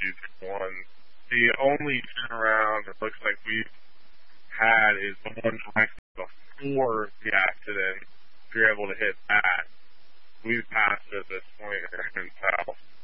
used one. The only turnaround it looks like we've had is the one directly before the accident. If you're able to hit that, we've passed at this point, I can tell.